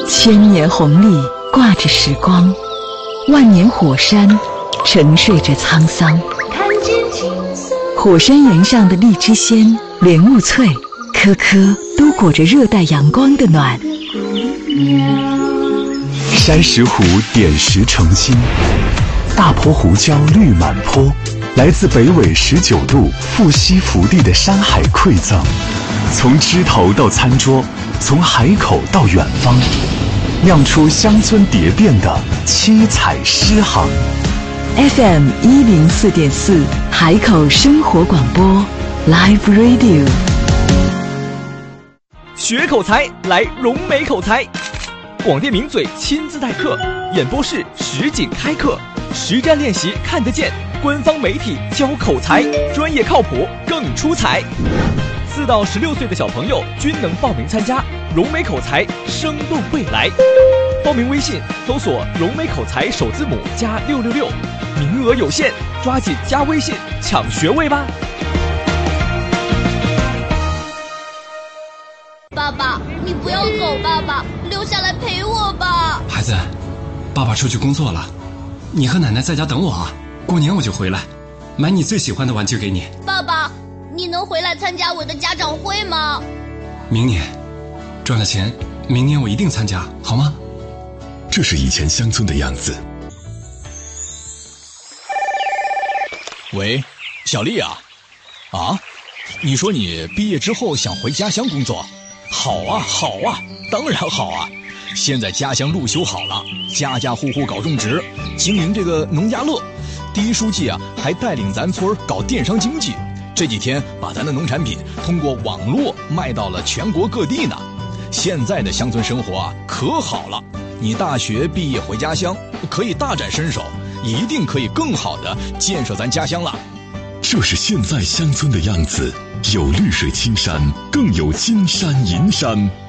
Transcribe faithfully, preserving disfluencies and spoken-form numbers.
千年红利挂着时光，万年火山沉睡着沧桑。看见火山岩上的荔枝鲜、莲雾脆，颗颗都裹着热带阳光的暖。 山石湖点石成金，大坡胡椒绿满坡，来自北纬十九度富硒福地的山海馈赠，从枝头到餐桌，从海口到远方，酿出乡村蝶变的七彩诗行。 F M 一零四点四，海口生活广播 Live Radio。 学口才来融美口才，广电名嘴亲自代课，演播室实景开课，实战练习看得见，官方媒体教口才，专业靠谱更出彩。四到十六岁的小朋友均能报名参加融美口才生动未来。报名微信搜索融美口才首字母加六六六，名额有限，抓紧加微信抢学位吧。 爸爸，你不要走，爸爸，留下来陪我吧。 孩子，爸爸出去工作了，你和奶奶在家等我啊，过年我就回来，买你最喜欢的玩具给你。 爸爸，你能回来参加我的家长会吗？ 明年赚了钱，明年我一定参加，好吗？ 这是以前乡村的样子。 喂，小丽啊，啊，你说你毕业之后想回家乡工作？好啊，好啊，当然好啊！现在家乡路修好了，家家户户搞种植，经营这个农家乐。第一书记啊，还带领咱村搞电商经济，这几天把咱的农产品通过网络卖到了全国各地呢。现在的乡村生活啊，可好了！你大学毕业回家乡，可以大展身手，一定可以更好的建设咱家乡了。 这是现在乡村的样子，有绿水青山，更有金山银山。